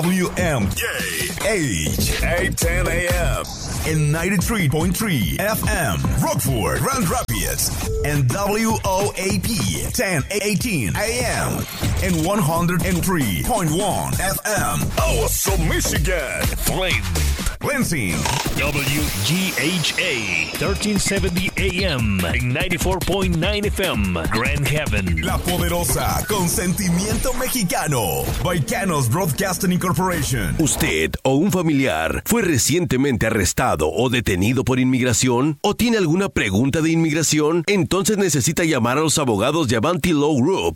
WMAH 810 AM and 93.3 FM Rockford, Grand Rapids, and WOAP 1018 AM and 103.1 FM Awesome, Michigan, Flint, Lansing, WGHA 1370 AM and 94.9 FM Grand Haven, La Poderosa, con sentimiento mexicano, Baicanos Broadcasting Incorporation. ¿Usted o un familiar fue recientemente arrestado o detenido por inmigración? ¿O tiene alguna pregunta de inmigración? Entonces necesita llamar a los abogados de Avanti Law Group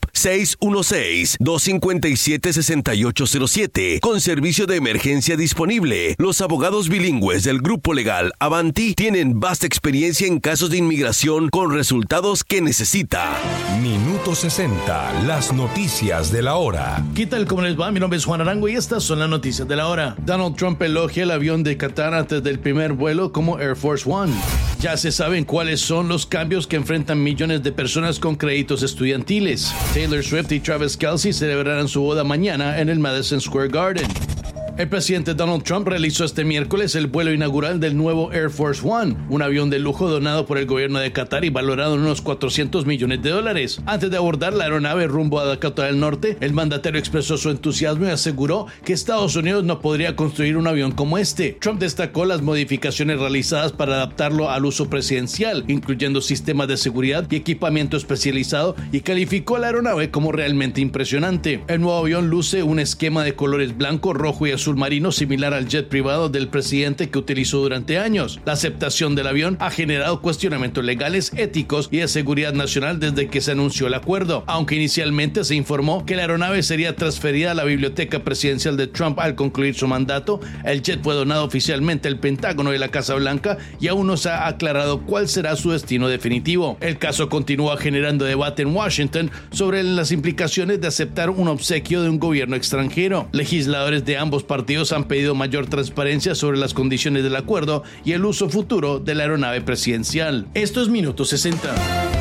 616-257-6807 con servicio de emergencia disponible. Los abogados bilingües del grupo legal Avanti tienen vasta experiencia en casos de inmigración con resultados que necesita. Minuto 60, las noticias de la hora. ¿Qué tal? ¿Cómo les va? Mi nombre es Juan Arango y estas son las noticias de la hora. Donald Trump elogia el avión de Qatar antes del primer vuelo como Air Force One. Ya se saben cuáles son los cambios que enfrentan millones de personas con créditos estudiantiles. Taylor Swift y Travis Kelce celebrarán su boda mañana en el Madison Square Garden. El presidente Donald Trump realizó este miércoles el vuelo inaugural del nuevo Air Force One, un avión de lujo donado por el gobierno de Qatar y valorado en unos $400 millones. Antes de abordar la aeronave rumbo a Dakota del Norte, el mandatario expresó su entusiasmo y aseguró que Estados Unidos no podría construir un avión como este. Trump destacó las modificaciones realizadas para adaptarlo al uso presidencial, incluyendo sistemas de seguridad y equipamiento especializado, y calificó la aeronave como realmente impresionante. El nuevo avión luce un esquema de colores blanco, rojo y azul marino similar al jet privado del presidente que utilizó durante años. La aceptación del avión ha generado cuestionamientos legales, éticos y de seguridad nacional desde que se anunció el acuerdo, aunque inicialmente se informó que la aeronave sería transferida a la biblioteca presidencial de Trump al concluir su mandato. El jet fue donado oficialmente al Pentágono y la Casa Blanca y aún no se ha aclarado cuál será su destino definitivo. El caso continúa generando debate en Washington sobre las implicaciones de aceptar un obsequio de un gobierno extranjero. Legisladores de ambos partidos han pedido mayor transparencia sobre las condiciones del acuerdo y el uso futuro de la aeronave presidencial. Esto es Minuto 60.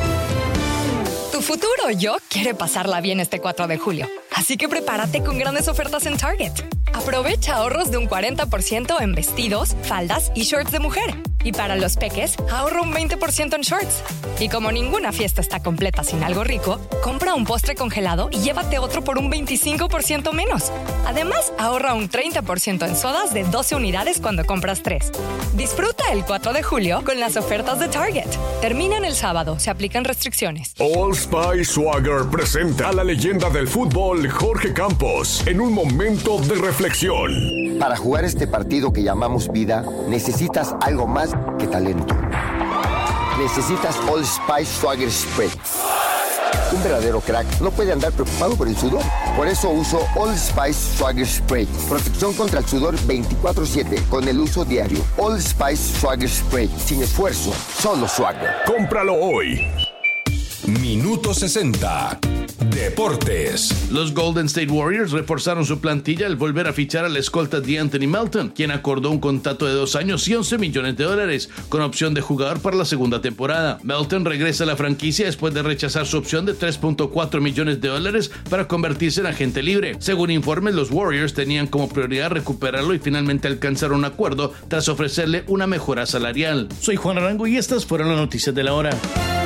Tu futuro yo quiere pasarla bien este 4 de julio. Así que prepárate con grandes ofertas en Target. Aprovecha ahorros de un 40% en vestidos, faldas y shorts de mujer. Y para los peques, ahorra un 20% en shorts. Y como ninguna fiesta está completa sin algo rico, compra un postre congelado y llévate otro por un 25% menos. Además, ahorra un 30% en sodas de 12 unidades cuando compras 3. Disfruta el 4 de julio con las ofertas de Target. Terminan el sábado, se aplican restricciones. Old Spice Swagger presenta a la leyenda del fútbol Jorge Campos en un momento de reflexión. Para jugar este partido que llamamos vida, necesitas algo más que talento. Necesitas Old Spice Swagger Spray. Un verdadero crack no puede andar preocupado por el sudor. Por eso uso Old Spice Swagger Spray. Protección contra el sudor 24/7 con el uso diario. Old Spice Swagger Spray. Sin esfuerzo, solo swagger. Cómpralo hoy. Minuto 60. Deportes. Los Golden State Warriors reforzaron su plantilla al volver a fichar al escolta De'Anthony Melton, quien acordó un contrato de 2 años y $11 millones con opción de jugador para la segunda temporada. Melton regresa a la franquicia después de rechazar su opción de $3.4 millones para convertirse en agente libre. Según informes, los Warriors tenían como prioridad recuperarlo y finalmente alcanzar un acuerdo tras ofrecerle una mejora salarial. Soy Juan Arango y estas fueron las noticias de la hora.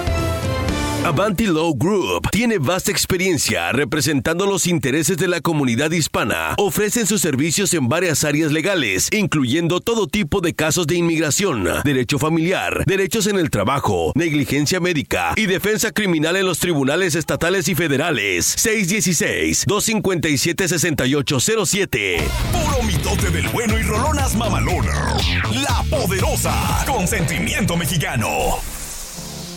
Avanti Law Group tiene vasta experiencia representando los intereses de la comunidad hispana. Ofrecen sus servicios en varias áreas legales, incluyendo todo tipo de casos de inmigración, derecho familiar, derechos en el trabajo, negligencia médica y defensa criminal en los tribunales estatales y federales. 616-257-6807. Puro mitote del bueno y rolonas mamalona. La Poderosa, con sentimiento mexicano.